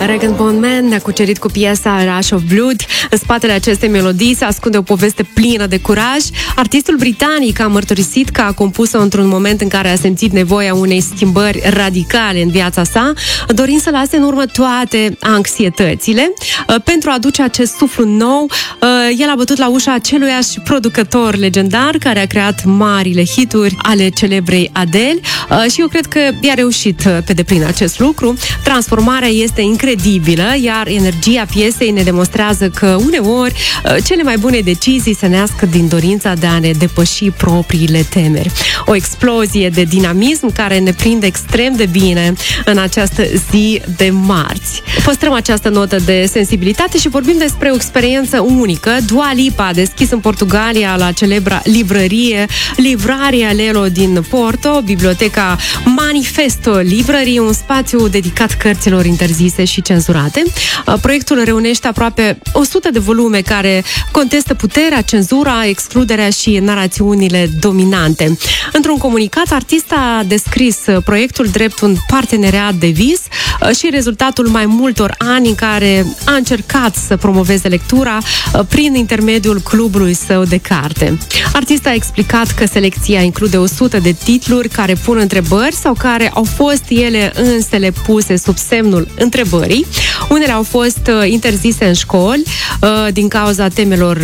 Rag & Bone Man ne-a cucerit cu piesa Rush of Blood. În spatele acestei melodii se ascunde o poveste plină de curaj. Artistul britanic a mărturisit că a compus-o într-un moment în care a simțit nevoia unei schimbări radicale în viața sa, dorind să lase în urmă toate anxietățile. Pentru a aduce acest suflu nou, el a bătut la ușa aceluiași producător legendar care a creat marile hituri ale celebrei Adele și eu cred că i-a reușit pe deplin acest lucru. Transformarea este incredibilă, iar energia piesei ne demonstrează că uneori cele mai bune decizii se nasc din dorința de a ne depăși propriile temeri. O explozie de dinamism care ne prinde extrem de bine în această zi de marți. Păstrăm această notă de sensibilitate și vorbim despre o experiență unică. Dua Lipa a deschis în Portugalia la celebra librărie Livraria Lelo din Porto, biblioteca Manifesto Librării, un spațiu dedicat cărților interzise și cenzurate. Proiectul reunește aproape 100 de volume care contestă puterea, cenzura, excluderea și narațiunile dominante. Într-un comunicat, artista a descris proiectul drept un parteneriat de vis și rezultatul mai multor ani în care a încercat să promoveze lectura prin intermediul clubului său de carte. Artista a explicat că selecția include 100 de titluri care pun întrebări sau care au fost ele însele puse sub semnul întrebării. Unele au fost interzise în școli din cauza temelor